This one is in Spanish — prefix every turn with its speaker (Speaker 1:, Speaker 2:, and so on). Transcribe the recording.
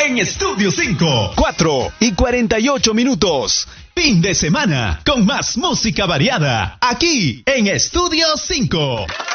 Speaker 1: en Estudio 5. 4:48. Fin de semana con más música variada aquí en Estudio 5.